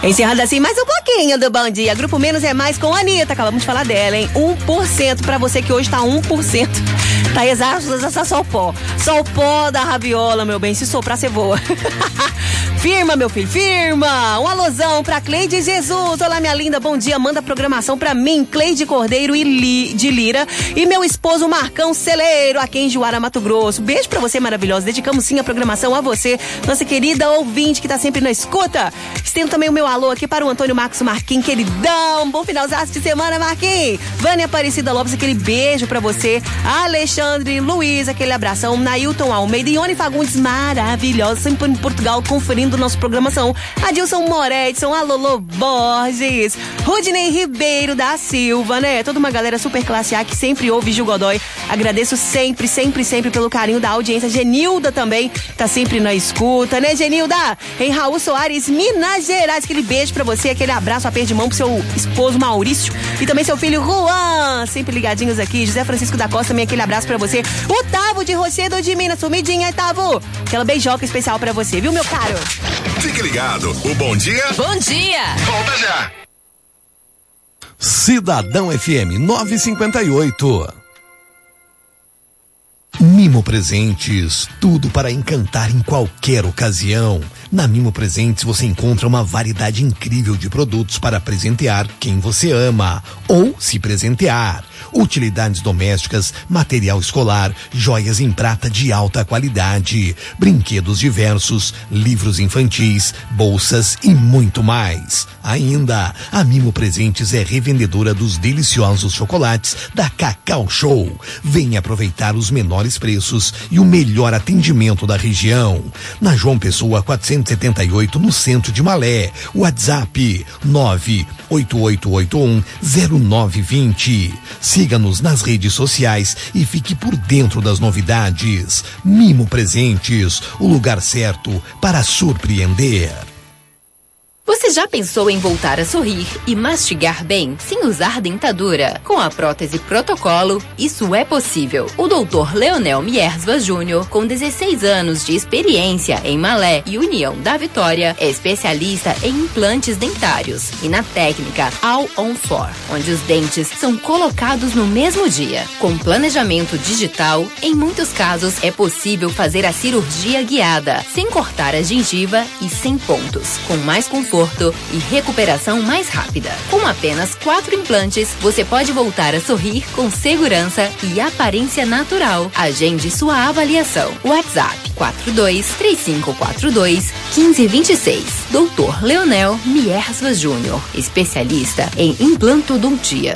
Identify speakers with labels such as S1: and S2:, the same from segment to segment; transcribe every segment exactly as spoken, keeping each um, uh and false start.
S1: Encerrando assim mais um pouquinho do Bom Dia. Grupo Menos é Mais com a Anitta. Acabamos de falar dela, hein? um por cento pra você que hoje tá um por cento. Tá exausto dessa só o pó. Só o pó da rabiola, meu bem. Se soprar, você voa. Firma, meu filho, firma. Um alusão pra Cleide Jesus. Olá, minha linda, bom dia. Manda programação pra mim, Cleide Cordeiro e Li, de Lira. E meu esposo, Marcão Celeiro, aqui em Juara, Mato Grosso. Beijo pra você, maravilhosa. Dedicamos sim a programação a você, nossa querida ouvinte que tá sempre na escuta. Estendo também o meu alô aqui para o Antônio Marcos Marquinhos, queridão. Bom finalzaço de semana, Marquinhos. Vânia Aparecida Lopes, aquele beijo pra você. Alexandre Luiz, aquele abração. Nailton Almeida e Ione Fagundes, maravilhosa, sempre em Portugal, conferindo nossa programação. Adilson Moredson, Alolô Borges, Rudney Ribeiro da Silva, né? Toda uma galera super classe A que sempre ouve Gil Godoy. Agradeço sempre, sempre, sempre pelo carinho da audiência. Genilda também tá sempre na escuta, né, Genilda? Em Raul Soares, Minas Gerais, aquele beijo pra você, aquele abraço, aperto de mão pro seu esposo Maurício e também seu filho Juan, sempre ligadinhos aqui. José Francisco da Costa, também aquele abraço pra você. O Tavo de Rocedo de Minas, sumidinha, Tavo. Aquela beijoca especial pra você, viu, meu caro?
S2: Fique ligado, o Bom Dia.
S3: Bom dia.
S2: Volta já.
S4: Cidadão F M novecentos e cinquenta e oito. Mimo Presentes, tudo para encantar em qualquer ocasião. Na Mimo Presentes você encontra uma variedade incrível de produtos para presentear quem você ama ou se presentear. Utilidades domésticas, material escolar, joias em prata de alta qualidade, brinquedos diversos, livros infantis, bolsas e muito mais. Ainda, a Mimo Presentes é revendedora dos deliciosos chocolates da Cacau Show. Venha aproveitar os menores preços e o melhor atendimento da região. Na João Pessoa quatrocentos e setenta e oito, no centro de Malé. WhatsApp nove oito oito oito um zero nove dois zero. Siga-nos nas redes sociais e fique por dentro das novidades. Mimo Presentes, o lugar certo para surpreender.
S3: Você já pensou em voltar a sorrir e mastigar bem, sem usar dentadura? Com a prótese Protocolo, isso é possível. O doutor Leonel Miersva Júnior, com dezesseis anos de experiência em Malé e União da Vitória, é especialista em implantes dentários e na técnica All on Four, onde os dentes são colocados no mesmo dia. Com planejamento digital, em muitos casos é possível fazer a cirurgia guiada, sem cortar a gengiva e sem pontos, com mais conforto e recuperação mais rápida. Com apenas quatro implantes, você pode voltar a sorrir com segurança e aparência natural. Agende sua avaliação. WhatsApp quatro dois três cinco quatro dois um cinco dois seis. doutor Leonel Miersva Júnior, especialista em implantodontia.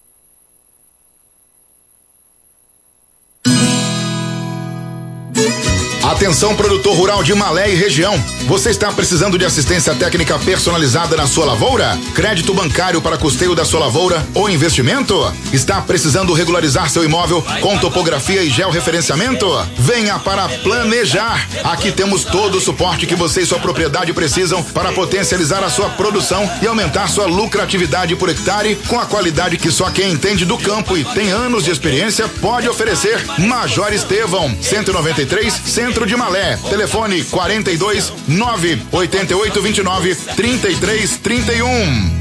S2: Atenção, produtor rural de Malé e região. Você está precisando de assistência técnica personalizada na sua lavoura? Crédito bancário para custeio da sua lavoura ou investimento? Está precisando regularizar seu imóvel com topografia e georreferenciamento? Venha para Planejar. Aqui temos todo o suporte que você e sua propriedade precisam para potencializar a sua produção e aumentar sua lucratividade por hectare com a qualidade que só quem entende do campo e tem anos de experiência pode oferecer. Major Estevão, cento e noventa e três, Centro de Malé. Telefone quarenta e dois, nove oito oito, vinte e nove, trinta e três, trinta e um.